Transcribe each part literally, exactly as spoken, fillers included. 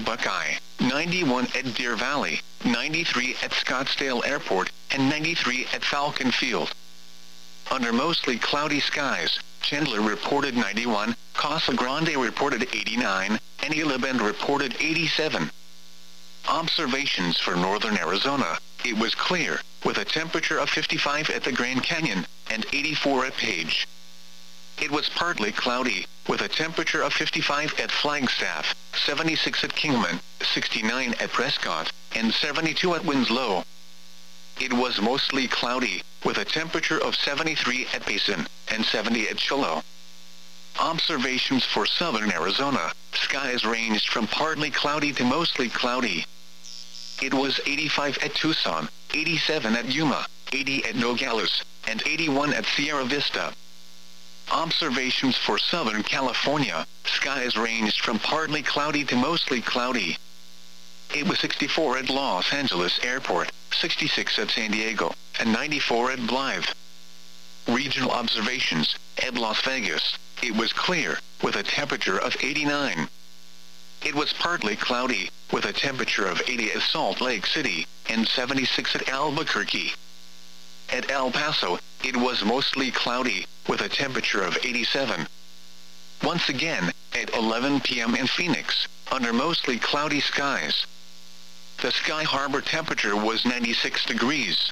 at Buckeye, ninety-one at Deer Valley, ninety-three at Scottsdale Airport, and ninety-three at Falcon Field. Under mostly cloudy skies, Chandler reported ninety-one, Casa Grande reported eighty-nine, and Isla Bend reported eighty-seven. Observations for northern Arizona: it was clear, with a temperature of fifty-five at the Grand Canyon, and eighty-four at Page. It was partly cloudy, with a temperature of fifty-five at Flagstaff, seventy-six at Kingman, sixty-nine at Prescott, and seventy-two at Winslow. It was mostly cloudy, with a temperature of seventy-three at Payson, and seventy at Shiloh. Observations for southern Arizona: skies ranged from partly cloudy to mostly cloudy. It was eighty-five at Tucson, eighty-seven at Yuma, eighty at Nogales, and eighty-one at Sierra Vista. Observations for Southern California: skies ranged from partly cloudy to mostly cloudy. It was sixty-four at Los Angeles Airport, sixty-six at San Diego, and ninety-four at Blythe. Regional observations: at Las Vegas, it was clear, with a temperature of eighty-nine. It was partly cloudy, with a temperature of eighty at Salt Lake City, and seventy-six at Albuquerque. At El Paso, it was mostly cloudy, with a temperature of eighty-seven. Once again, at eleven p m in Phoenix, under mostly cloudy skies. The Sky Harbor temperature was ninety-six degrees.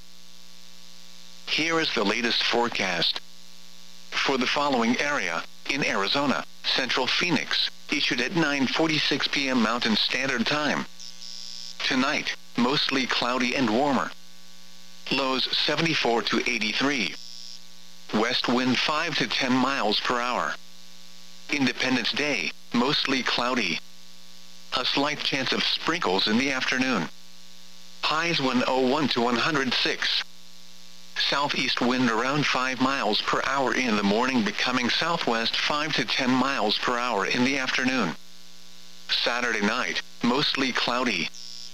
Here is the latest forecast. For the following area, in Arizona, Central Phoenix, issued at nine forty-six p m Mountain Standard Time. Tonight, mostly cloudy and warmer. Lows seventy-four to eighty-three. West wind five to ten miles per hour. Independence Day, mostly cloudy. A slight chance of sprinkles in the afternoon. Highs one oh one to one hundred six. Southeast wind around five miles per hour in the morning, becoming southwest five to ten miles per hour in the afternoon. Saturday night, mostly cloudy.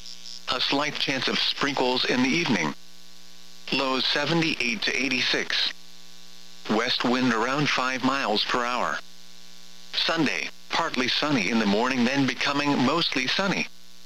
A slight chance of sprinkles in the evening. Lows seventy-eight to eighty-six. West wind around five miles per hour. Sunday, partly sunny in the morning, then becoming mostly sunny.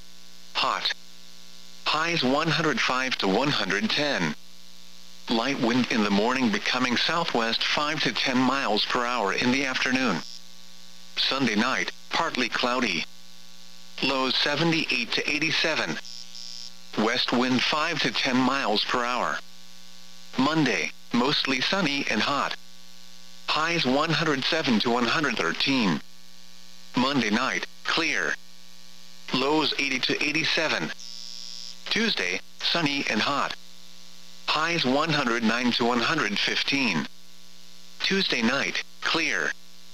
Hot. Highs one hundred five to one hundred ten. Light wind in the morning, becoming southwest five to ten miles per hour in the afternoon. Sunday night, partly cloudy. Lows seventy-eight to eighty-seven. West wind five to ten miles per hour. Monday, mostly sunny and hot. Highs one hundred seven to one hundred thirteen. Monday night, clear. Lows eighty to eighty-seven. Tuesday, sunny and hot. Highs one hundred nine to one hundred fifteen. Tuesday night, clear.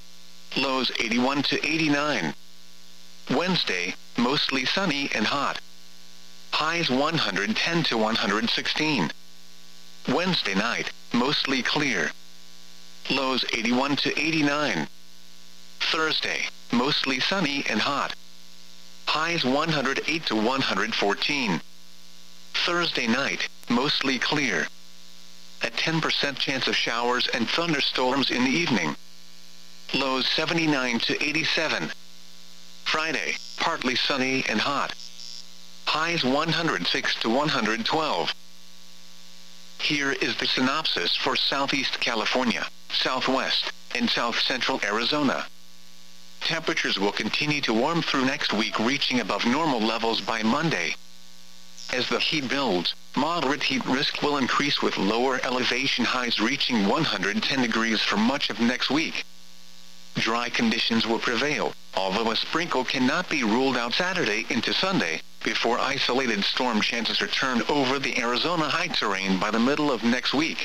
Lows eighty-one to eighty-nine. Wednesday, mostly sunny and hot. Highs one hundred ten to one hundred sixteen. Wednesday night, mostly clear. Lows eighty-one to eighty-nine. Thursday, mostly sunny and hot. Highs one hundred eight to one hundred fourteen. Thursday night, mostly clear. A ten percent chance of showers and thunderstorms in the evening. Lows seventy-nine to eighty-seven. Friday, partly sunny and hot. Highs one hundred six to one hundred twelve. Here is the synopsis for Southeast California, Southwest, and South Central Arizona. Temperatures will continue to warm through next week, reaching above normal levels by Monday. As the heat builds, moderate heat risk will increase, with lower elevation highs reaching one hundred ten degrees for much of next week. Dry conditions will prevail, although a sprinkle cannot be ruled out Saturday into Sunday, before isolated storm chances return over the Arizona high terrain by the middle of next week.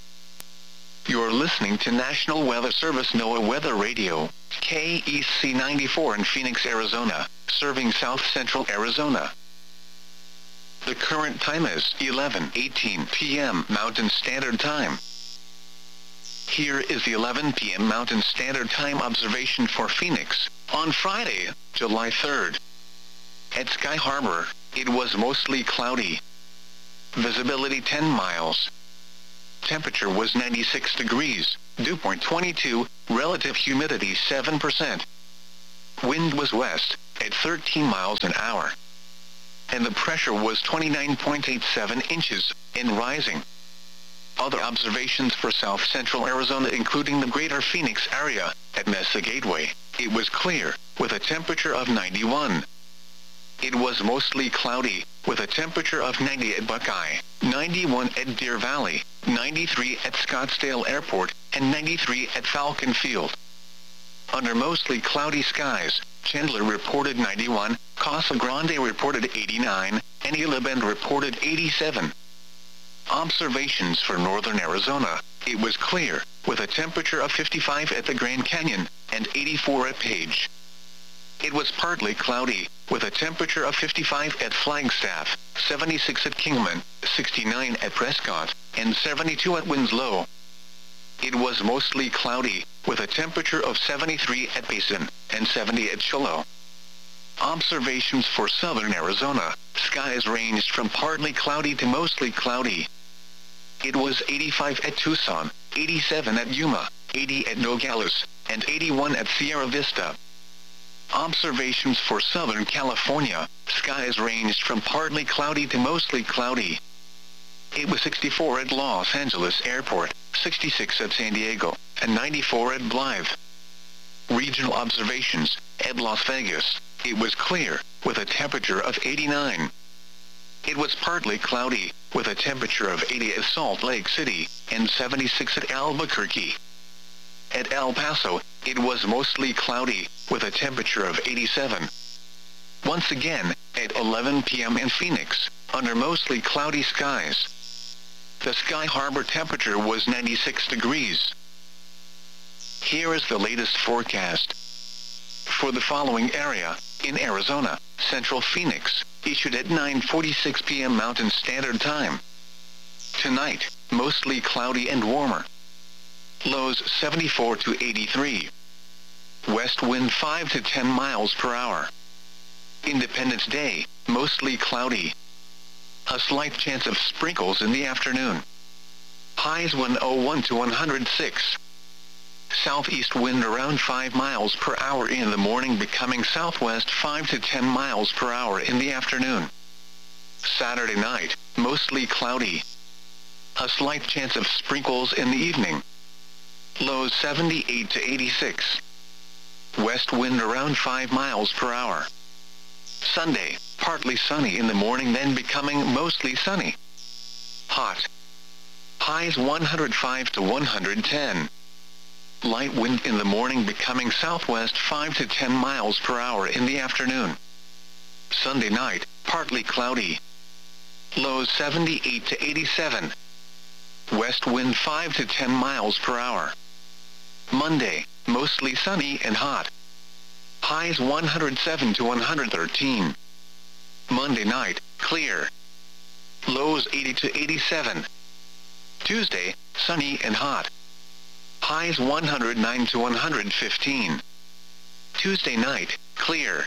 You're listening to National Weather Service NOAA Weather Radio, K E C ninety-four in Phoenix, Arizona, serving South Central Arizona. The current time is eleven eighteen p m Mountain Standard Time. Here is the eleven p m Mountain Standard Time observation for Phoenix, on Friday, July third. At Sky Harbor, it was mostly cloudy. Visibility ten miles. Temperature was ninety-six degrees, dew point twenty-two, relative humidity seven percent. Wind was west, at thirteen miles an hour. And the pressure was twenty-nine point eight seven inches, and rising. Other observations for south central Arizona including the greater Phoenix area, at Mesa Gateway, it was clear, with a temperature of ninety-one. It was mostly cloudy, with a temperature of ninety at Buckeye, ninety-one at Deer Valley, ninety-three at Scottsdale Airport, and ninety-three at Falcon Field. Under mostly cloudy skies, Chandler reported ninety-one, Casa Grande reported eighty-nine, and Gila Bend reported eighty-seven. Observations for northern Arizona, it was clear, with a temperature of fifty-five at the Grand Canyon, and eighty-four at Page. It was partly cloudy, with a temperature of fifty-five at Flagstaff, seventy-six at Kingman, sixty-nine at Prescott, and seventy-two at Winslow. It was mostly cloudy, with a temperature of seventy-three at Basin, and seventy at Shiloh. Observations for southern Arizona, skies ranged from partly cloudy to mostly cloudy. It was eighty-five at Tucson, eighty-seven at Yuma, eighty at Nogales, and eighty-one at Sierra Vista. Observations for southern California, skies ranged from partly cloudy to mostly cloudy. It was sixty-four at Los Angeles Airport, sixty-six at San Diego, and ninety-four at Blythe. Regional observations, at Las Vegas, it was clear, with a temperature of eighty-nine. It was partly cloudy, with a temperature of eighty at Salt Lake City, and seventy-six at Albuquerque. At El Paso, it was mostly cloudy, with a temperature of eighty-seven. Once again, at eleven p m in Phoenix, under mostly cloudy skies. The Sky Harbor temperature was ninety-six degrees. Here is the latest forecast. For the following area, in Arizona, Central Phoenix, issued at nine forty-six p m Mountain Standard Time. Tonight, mostly cloudy and warmer. Lows seventy-four to eighty-three. West wind five to ten miles per hour. Independence Day, mostly cloudy. A slight chance of sprinkles in the afternoon. Highs one oh one to one hundred six. Southeast wind around five miles per hour in the morning, becoming southwest five to ten miles per hour in the afternoon. Saturday night, mostly cloudy. A slight chance of sprinkles in the evening. Lows seventy-eight to eighty-six. West wind around five miles per hour. Sunday, partly sunny in the morning, then becoming mostly sunny. Hot. Highs one hundred five to one hundred ten. Light wind in the morning, becoming southwest five to ten miles per hour in the afternoon. Sunday night, partly cloudy. Lows seventy-eight to eighty-seven. West wind five to ten miles per hour. Monday, mostly sunny and hot. Highs one hundred seven to one hundred thirteen. Monday night, clear. Lows eighty to eighty-seven. Tuesday, sunny and hot. Highs one hundred nine to one hundred fifteen. Tuesday night, clear.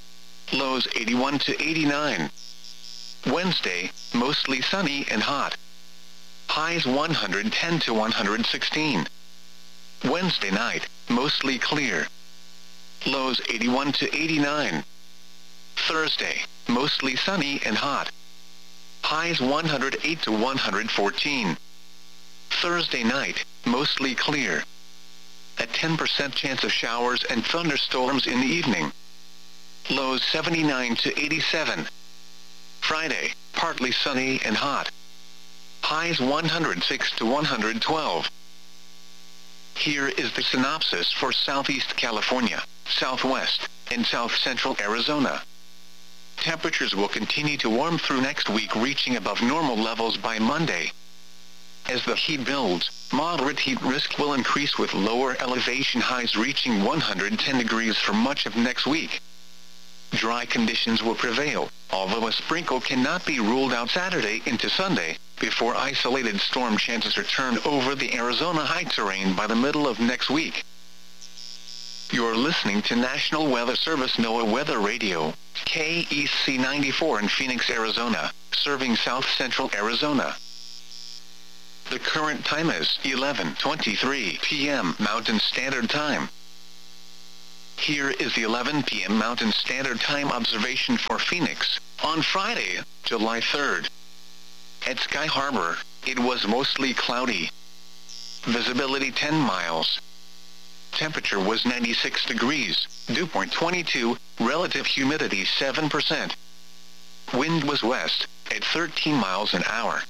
Lows eighty-one to eighty-nine. Wednesday, mostly sunny and hot. Highs one hundred ten to one hundred sixteen. Wednesday night, mostly clear. Lows eighty-one to eighty-nine. Thursday, mostly sunny and hot. Highs one hundred eight to one hundred fourteen. Thursday night, mostly clear. A ten percent chance of showers and thunderstorms in the evening. Lows seventy-nine to eighty-seven. Friday, partly sunny and hot. Highs one hundred six to one hundred twelve. Here is the synopsis for Southeast California, Southwest, and South Central Arizona. Temperatures will continue to warm through next week, reaching above normal levels by Monday. As the heat builds, moderate heat risk will increase, with lower elevation highs reaching one hundred ten degrees for much of next week. Dry conditions will prevail, although a sprinkle cannot be ruled out Saturday into Sunday, before isolated storm chances return over the Arizona high terrain by the middle of next week. You're listening to National Weather Service NOAA Weather Radio, K E C ninety-four in Phoenix, Arizona, serving South Central Arizona. The current time is eleven twenty-three p m Mountain Standard Time. Here is the eleven p m Mountain Standard Time observation for Phoenix, on Friday, July third. At Sky Harbor, it was mostly cloudy. Visibility ten miles. Temperature was ninety-six degrees, dew point twenty-two, relative humidity seven percent. Wind was west, at thirteen miles an hour.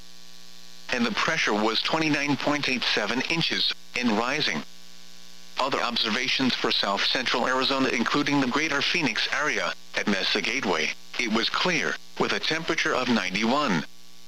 And the pressure was twenty-nine point eight seven inches, and rising. Other observations for south central Arizona including the greater Phoenix area, at Mesa Gateway, it was clear, with a temperature of ninety-one.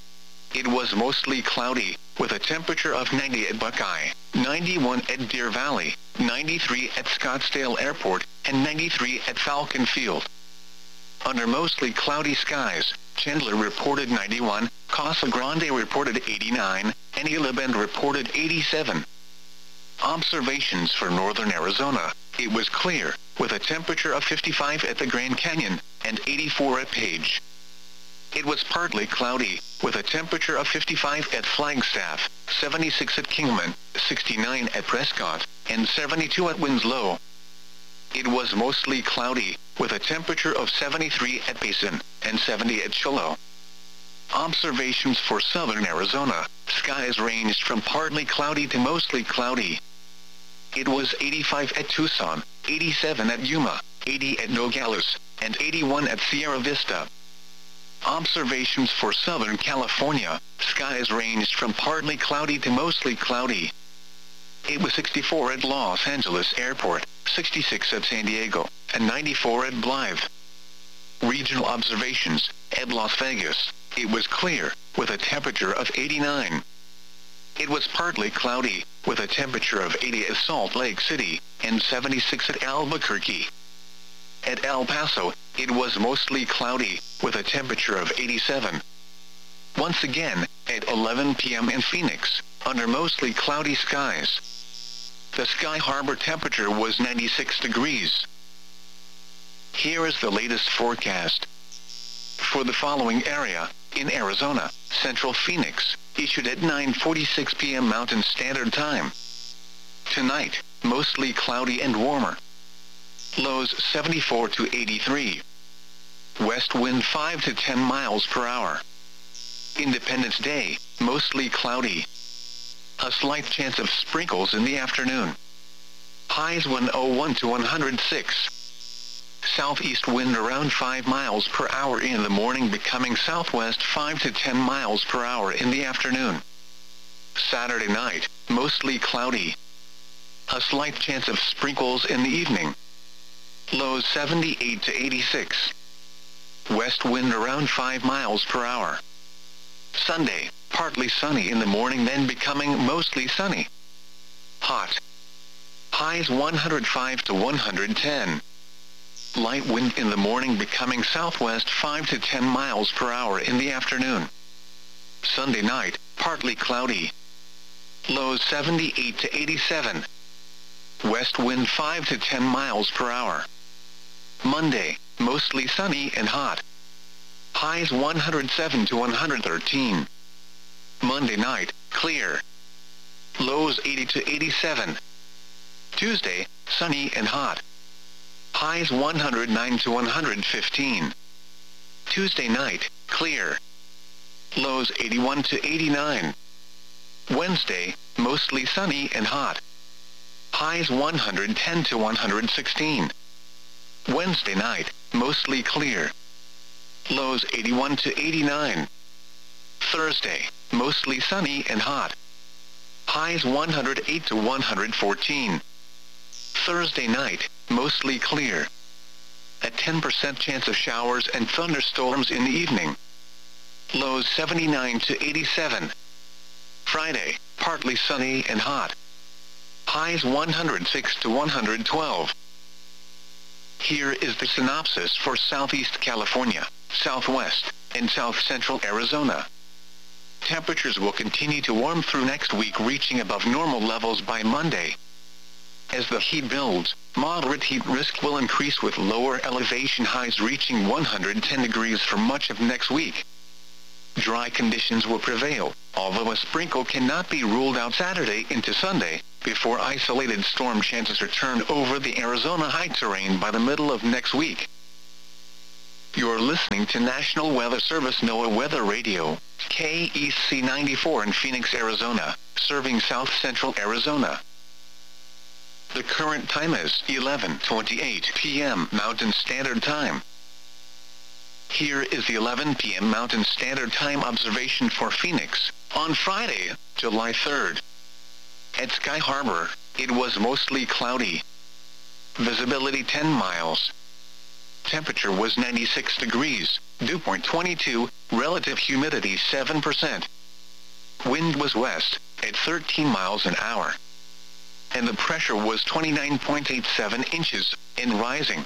It was mostly cloudy, with a temperature of ninety at Buckeye, ninety-one at Deer Valley, ninety-three at Scottsdale Airport, and ninety-three at Falcon Field. Under mostly cloudy skies, Chandler reported ninety-one, Casa Grande reported eighty-nine, and Gila Bend reported eighty-seven. Observations for northern Arizona, it was clear, with a temperature of fifty-five at the Grand Canyon, and eighty-four at Page. It was partly cloudy, with a temperature of fifty-five at Flagstaff, seventy-six at Kingman, sixty-nine at Prescott, and seventy-two at Winslow. It was mostly cloudy, with a temperature of seventy-three at Basin, and seventy at Shiloh. Observations for southern Arizona, skies ranged from partly cloudy to mostly cloudy. It was eighty-five at Tucson, eighty-seven at Yuma, eighty at Nogales, and eighty-one at Sierra Vista. Observations for Southern California, skies ranged from partly cloudy to mostly cloudy. It was sixty-four at Los Angeles Airport, sixty-six at San Diego, and ninety-four at Blythe. Regional observations, at Las Vegas, it was clear, with a temperature of eighty-nine. It was partly cloudy, with a temperature of eighty at Salt Lake City, and seventy-six at Albuquerque. At El Paso, it was mostly cloudy, with a temperature of eighty-seven. Once again, at eleven p m in Phoenix, under mostly cloudy skies. The Sky Harbor temperature was ninety-six degrees. Here is the latest forecast. For the following area, in Arizona, Central Phoenix, issued at nine forty-six p m Mountain Standard Time. Tonight, mostly cloudy and warmer. Lows seventy-four to eighty-three. West wind five to ten miles per hour. Independence Day, mostly cloudy. A slight chance of sprinkles in the afternoon. Highs one oh one to one hundred six. Southeast wind around five miles per hour in the morning, becoming southwest five to ten miles per hour in the afternoon. Saturday night, mostly cloudy. A slight chance of sprinkles in the evening. Lows seventy-eight to eighty-six. West wind around five miles per hour. Sunday, partly sunny in the morning, then becoming mostly sunny. Hot. Highs one hundred five to one hundred ten. Light wind in the morning, becoming southwest five to ten miles per hour in the afternoon. Sunday night, partly cloudy. Lows seventy-eight to eighty-seven. West wind five to ten miles per hour. Monday, mostly sunny and hot. Highs one hundred seven to one hundred thirteen. Monday night, clear. Lows eighty to eighty-seven. Tuesday, sunny and hot. Highs one hundred nine to one hundred fifteen. Tuesday night, clear. Lows eighty-one to eighty-nine. Wednesday, mostly sunny and hot. Highs one hundred ten to one hundred sixteen. Wednesday night, mostly clear. Lows eighty-one to eighty-nine. Thursday, mostly sunny and hot. Highs one hundred eight to one hundred fourteen. Thursday night, mostly clear. A ten percent chance of showers and thunderstorms in the evening. Lows seventy-nine to eighty-seven. Friday, partly sunny and hot. Highs one hundred six to one hundred twelve. Here is the synopsis for Southeast California, Southwest, and South Central Arizona. Temperatures will continue to warm through next week, reaching above normal levels by Monday. As the heat builds, moderate heat risk will increase, with lower elevation highs reaching one hundred ten degrees for much of next week. Dry conditions will prevail, although a sprinkle cannot be ruled out Saturday into Sunday, before isolated storm chances return over the Arizona high terrain by the middle of next week. You're listening to National Weather Service NOAA Weather Radio, K E C ninety-four in Phoenix, Arizona, serving south central Arizona. The current time is eleven twenty-eight p m Mountain Standard Time. Here is the eleven p m Mountain Standard Time observation for Phoenix, on Friday, July third. At Sky Harbor, it was mostly cloudy. Visibility ten miles. Temperature was ninety-six degrees, dew point twenty-two, relative humidity seven percent. Wind was west, at thirteen miles an hour. And the pressure was twenty-nine point eight seven inches, and rising.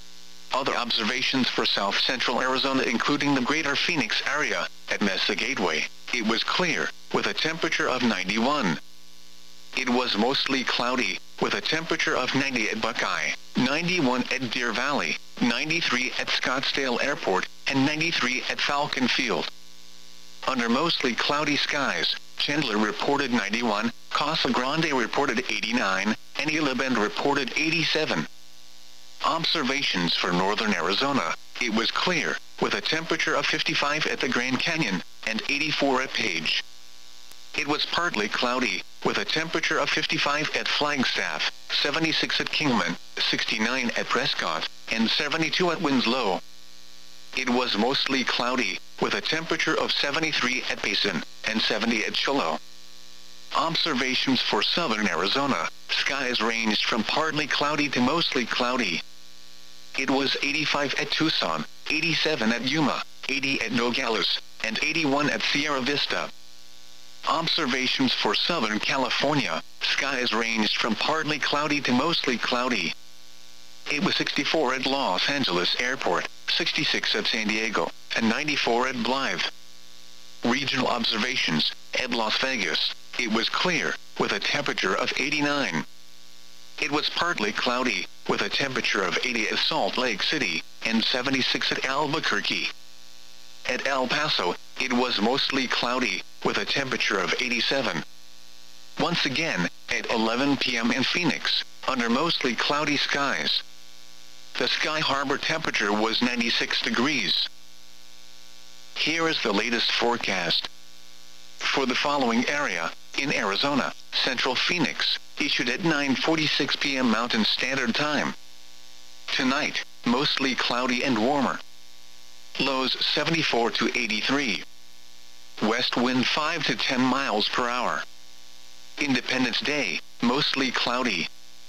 Other observations for south central Arizona including the greater Phoenix area, at Mesa Gateway, it was clear, with a temperature of ninety-one. It was mostly cloudy, with a temperature of ninety at Buckeye, ninety-one at Deer Valley, ninety-three at Scottsdale Airport, and ninety-three at Falcon Field. Under mostly cloudy skies, Chandler reported ninety-one, Casa Grande reported eighty-nine, and Gila Bend reported eighty-seven. Observations for northern Arizona, it was clear, with a temperature of fifty-five at the Grand Canyon, and eighty-four at Page. It was partly cloudy, with a temperature of fifty-five at Flagstaff, seventy-six at Kingman, sixty-nine at Prescott, and seventy-two at Winslow. It was mostly cloudy, with a temperature of seventy-three at Payson, and seventy at Shiloh. Observations for southern Arizona, skies ranged from partly cloudy to mostly cloudy. It was eighty-five at Tucson, eighty-seven at Yuma, eighty at Nogales, and eighty-one at Sierra Vista. Observations for Southern California, skies ranged from partly cloudy to mostly cloudy. It was sixty-four at Los Angeles Airport, sixty-six at San Diego, and ninety-four at Blythe. Regional observations, at Las Vegas, it was clear, with a temperature of eighty-nine. It was partly cloudy, with a temperature of eighty at Salt Lake City, and seventy-six at Albuquerque. At El Paso, it was mostly cloudy, with a temperature of eighty-seven. Once again, at eleven p m in Phoenix, under mostly cloudy skies. The Sky Harbor temperature was ninety-six degrees. Here is the latest forecast. For the following area, in Arizona, Central Phoenix, issued at nine forty-six p m Mountain Standard Time. Tonight, mostly cloudy and warmer. Lows seventy-four to eighty-three. West wind five to ten miles per hour. Independence Day, mostly cloudy.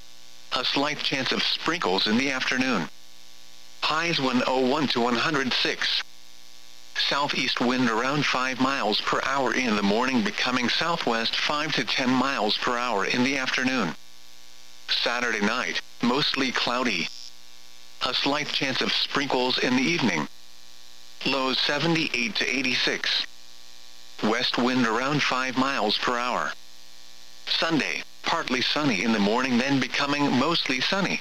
A slight chance of sprinkles in the afternoon. Highs one oh one to one hundred six. Southeast wind around five miles per hour in the morning, becoming southwest five to ten miles per hour in the afternoon. Saturday night, mostly cloudy. A slight chance of sprinkles in the evening. Lows seventy-eight to eighty-six. West wind around five miles per hour. Sunday, partly sunny in the morning, then becoming mostly sunny.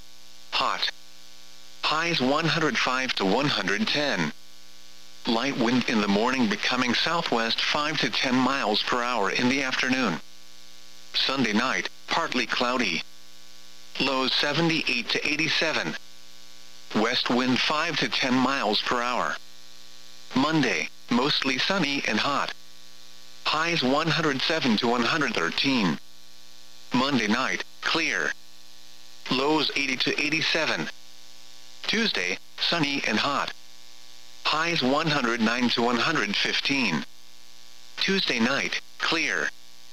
Hot. Highs one hundred five to one hundred ten. Light wind in the morning, becoming southwest five to ten miles per hour in the afternoon. Sunday night, partly cloudy. Lows seventy-eight to eighty-seven. West wind five to ten miles per hour. Monday, mostly sunny and hot. Highs one hundred seven to one hundred thirteen. Monday night, clear. Lows eighty to eighty-seven. Tuesday, sunny and hot. Highs one hundred nine to one hundred fifteen. Tuesday night, clear.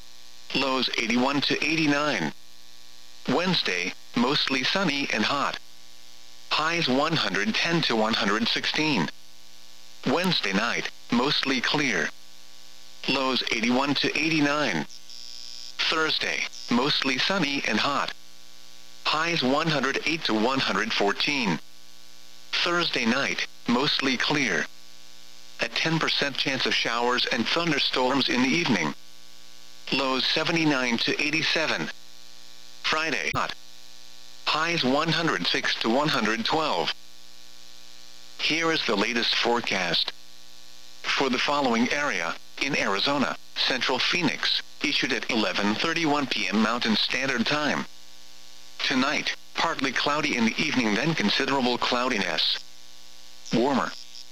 Lows eighty-one to eighty-nine. Wednesday, mostly sunny and hot. Highs one hundred ten to one hundred sixteen. Wednesday night, mostly clear. Lows eighty-one to eighty-nine. Thursday, mostly sunny and hot. Highs one hundred eight to one hundred fourteen. Thursday night, mostly clear. A ten percent chance of showers and thunderstorms in the evening. Lows seventy-nine to eighty-seven. Friday, hot. Highs one hundred six to one hundred twelve. Here is the latest forecast. For the following area, In Arizona, Central Phoenix, issued at eleven thirty-one p m Mountain Standard Time. Tonight, partly cloudy in the evening, then considerable cloudiness. Warmer,